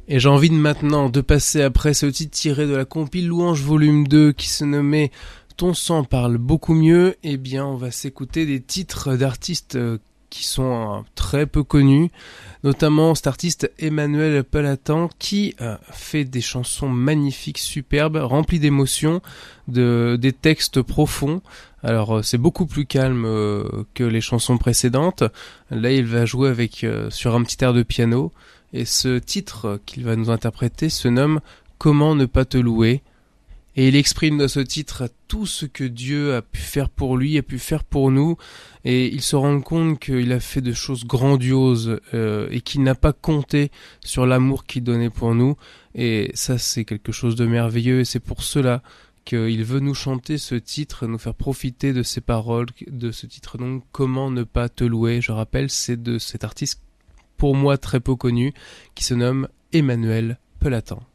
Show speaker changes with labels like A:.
A: Et j'ai envie de maintenant de passer après ce titre tiré de la compile Louange volume 2 qui se nommait Ton sang parle beaucoup mieux. Eh bien, on va s'écouter des titres d'artistes qui sont très peu connus, notamment cet artiste Emmanuel Pelatan qui fait des chansons magnifiques, superbes, remplies d'émotions, des textes profonds. Alors c'est beaucoup plus calme que les chansons précédentes. Là il va jouer avec sur un petit air de piano et ce titre qu'il va nous interpréter se nomme Comment ne pas te louer. Et il exprime dans ce titre tout ce que Dieu a pu faire pour lui, a pu faire pour nous, et il se rend compte qu'il a fait de choses grandioses et qu'il n'a pas compté sur l'amour qu'il donnait pour nous. Et ça, c'est quelque chose de merveilleux, et c'est pour cela qu'il veut nous chanter ce titre, nous faire profiter de ses paroles, de ce titre donc Comment ne pas te louer. Je rappelle, c'est de cet artiste pour moi très peu connu qui se nomme Emmanuel Pelatan.